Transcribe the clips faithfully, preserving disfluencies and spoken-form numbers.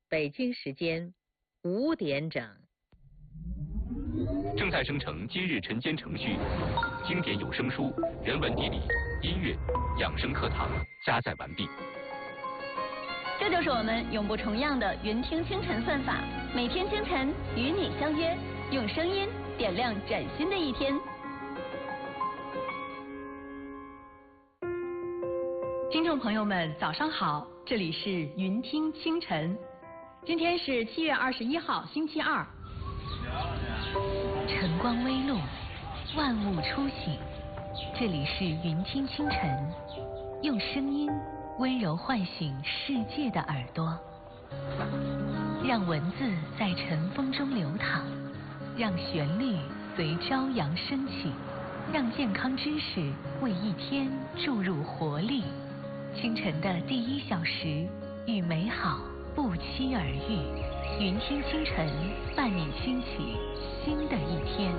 北京时间五点整。 正在生成今日晨间程序，经典有声书、人文地理、音乐、养生课堂加载完毕。 这就是我们永不重样的云听清晨算法，每天清晨与你相约，用声音点亮崭新的一天。 听众朋友们，早上好，这里是云听清晨。今天是七月二十一号，星期二。 晨光微露，万物初醒。这里是云听清晨，用声音温柔唤醒世界的耳朵，让文字在晨风中流淌，让旋律随朝阳升起，让健康知识为一天注入活力。清晨的第一小时，与美好不期而遇。云听清晨，伴你兴起新的一天。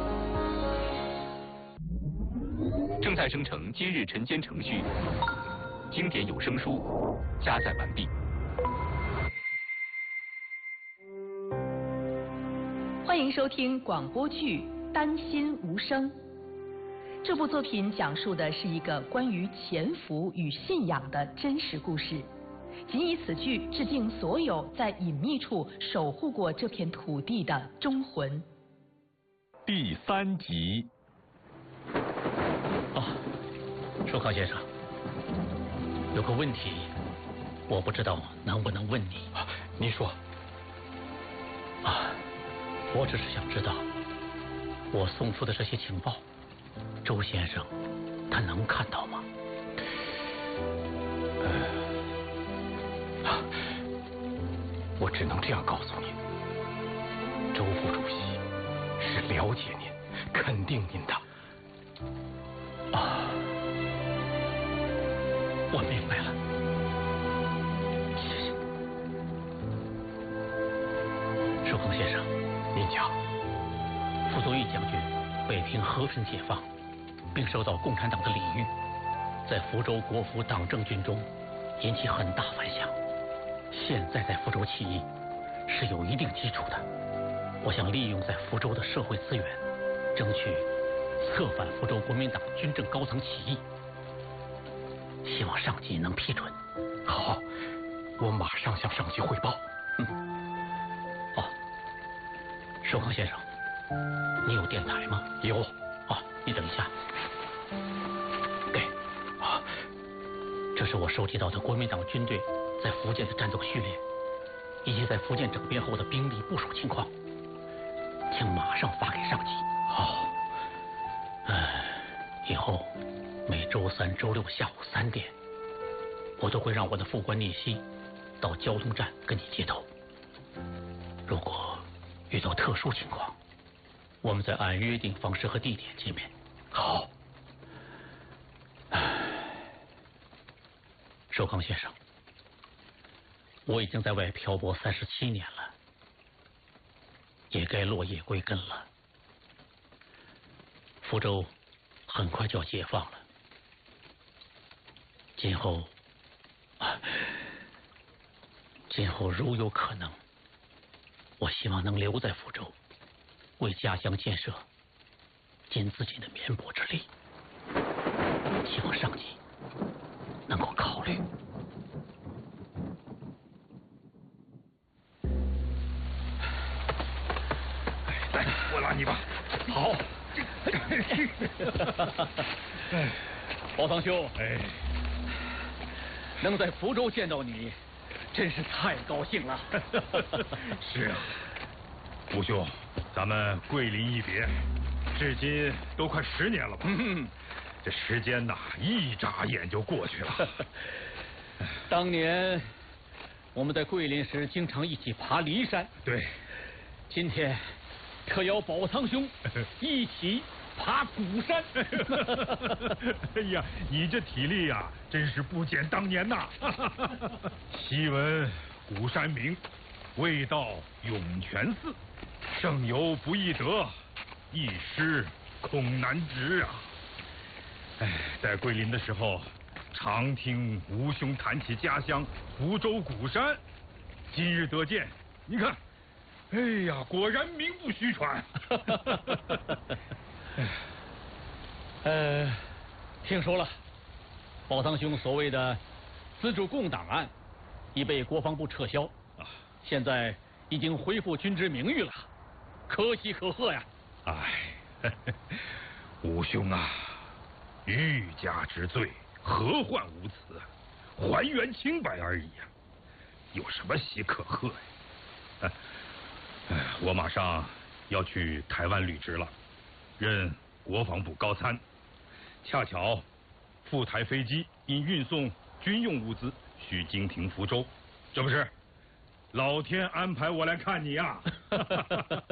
正在生成今日晨间程序，经典有声书加载完毕。 欢迎收听广播剧《丹心无声》。这部作品讲述的是一个关于潜伏与信仰的真实故事，仅以此剧致敬所有在隐秘处守护过这片土地的忠魂。 第三集。 啊，寿康先生，有个问题，我不知道能不能问你。 啊，您说。 啊，我只是想知道，我送出的这些情报，周先生他能看到吗？ 呃，啊，我只能这样告诉您，周副主席是了解您、肯定您的。 啊，我明白了，谢谢。寿康先生， 您讲。 傅作义将军北平和平解放，并受到共产党的礼遇，在福州国府党政军中引起很大反响。现在在福州起义是有一定基础的，我想利用在福州的社会资源，争取策反福州国民党军政高层起义，希望上级能批准。 好，我马上向上级汇报。 嗯。哦，寿康先生，你有电台吗？ 有。 啊，你等一下。给。啊，这是我收集到的国民党军队在福建的战斗序列，以及在福建整编后的兵力部署情况，请马上发给上级。 好。 唉，以后每周三、周六下午三点，我都会让我的副官聂西到交通站跟你接头。如果遇到特殊情况，我们再按约定方式和地点见面。 好。 唉，寿康先生，我已经在外漂泊三十七年了，也该落叶归根了。福州很快就要解放了，今后，啊，今后如有可能，我希望能留在福州，为家乡建设尽自己的绵薄之力。希望上级能够考虑。 来，我拉你吧。好。 包堂兄， 哎， 能在福州见到你，真是太高兴了。 是啊，吴兄，咱们桂林一别，至今都快十年了吧？ 嗯， 这时间呐，一眨眼就过去了。 当年我们在桂林时，经常一起爬骊山。 对， 今天可邀宝仓兄一起爬鼓山。 哎呀，你这体力呀、啊，真是不减当年呐！昔闻鼓山名，未到涌泉寺，胜游不易得，一失恐难值啊！哎，在桂林的时候，常听吴兄谈起家乡福州鼓山， 今日得见，你看，哎呀，果然名不虚传。 呃，听说了，宝堂兄所谓的资助共党案已被国防部撤销，啊，现在已经恢复军之名誉了，可喜可贺呀！ 哎，武兄啊，欲加之罪，何患无辞啊？还原清白而已呀、啊，有什么喜可贺呀？哎，哎，我马上要去台湾履职了，任国防部高参。恰巧赴台飞机因运送军用物资需经停福州，这不是老天安排我来看你呀、啊！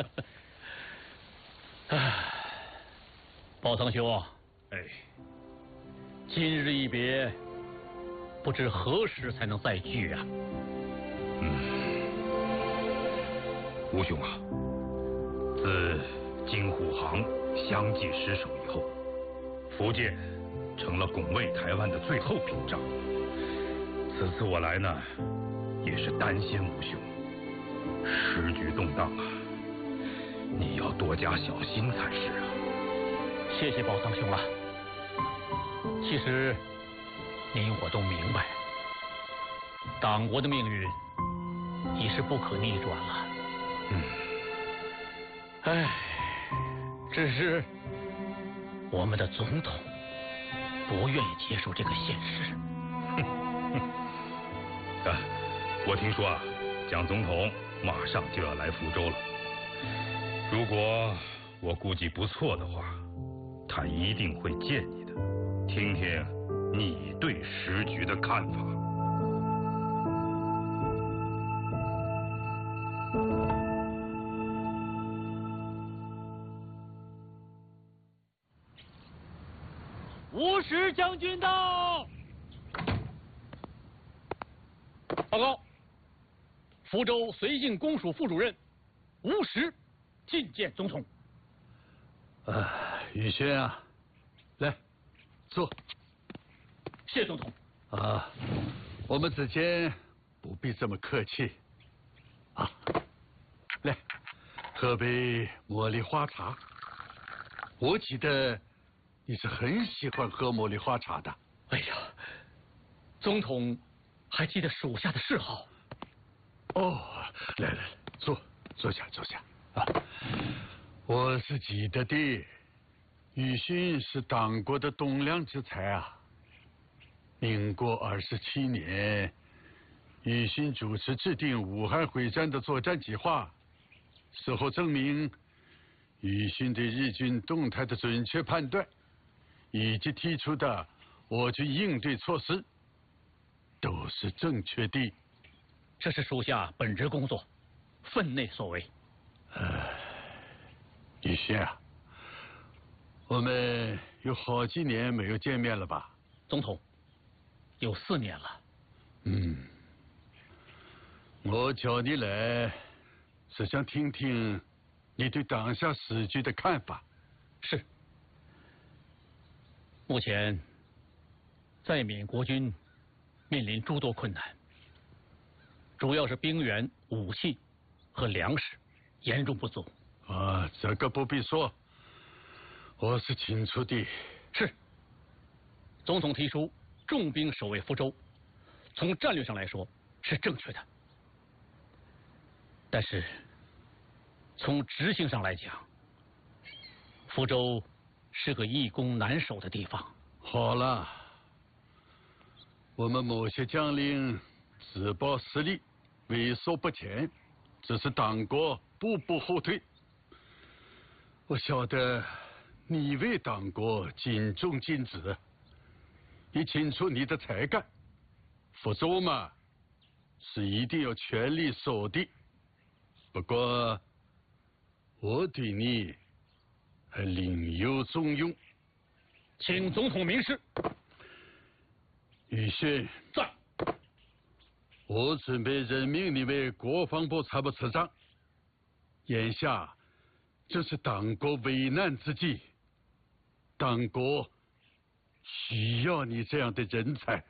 唉，宝堂兄啊， 哎， 今日一别，不知何时才能再聚啊？ 嗯，吴兄啊，自金虎航相继失守以后，福建成了拱卫台湾的最后屏障。此次我来呢，也是担心吴兄，时局动荡啊，你要多加小心才是啊。 谢谢宝堂兄了。其实您我都明白，党国的命运已是不可逆转了。 嗯， 唉，只是我们的总统不愿意接受这个现实。 啊，我听说啊，蒋总统马上就要来福州了。如果我估计不错的话，他一定会见你的，听听你对时局的看法。 吴石将军到！报告，福州绥靖公署副主任吴石觐见总统。 呃，宇轩啊，来，坐。 谢总统。 啊，我们之间不必这么客气。啊，来，喝杯茉莉花茶。我记得你是很喜欢喝茉莉花茶的。 哎呀，总统还记得属下的嗜好。 哦，来来来，坐，坐下，坐下。啊，我是记得的。宇勋是党国的栋梁之才啊。民国二十七年，宇勋主持制定武汉会战的作战计划，事后证明，宇勋对日军动态的准确判断，以及提出的我军应对措施，都是正确的。 这是属下本职工作，分内所为。 呃，宇勋啊，我们有好几年没有见面了吧？ 总统，有四年了。 嗯，我叫你来，是想听听你对当下时局的看法。 是。目前，在缅国军面临诸多困难，主要是兵源、武器和粮食严重不足。 啊，这个不必说，我是清楚的。 是。总统提出重兵守卫福州，从战略上来说是正确的，但是从执行上来讲，福州是个易攻难守的地方。 好了，我们某些将领自保实力，畏缩不前，只是党国步步后退。我晓得你为党国尽忠尽职，也清楚你的才干。福州嘛，是一定要全力守的。不过，我对你还另有重用。 请总统明示。 宇勋在。 我准备任命你为国防部参谋次长。眼下正是党国危难之际，党国需要你这样的人才。